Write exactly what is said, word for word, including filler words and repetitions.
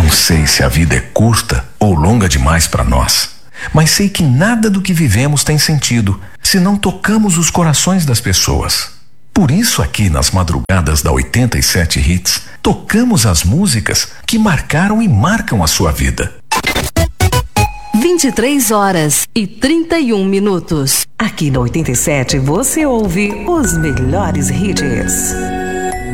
sei se a vida é curta ou longa demais para nós, mas sei que nada do que vivemos tem sentido se não tocamos os corações das pessoas. Por isso, aqui nas madrugadas da oitenta e sete Hits, tocamos as músicas que marcaram e marcam a sua vida. vinte e três horas e trinta e um minutos. Aqui na oitenta e sete você ouve os melhores hits.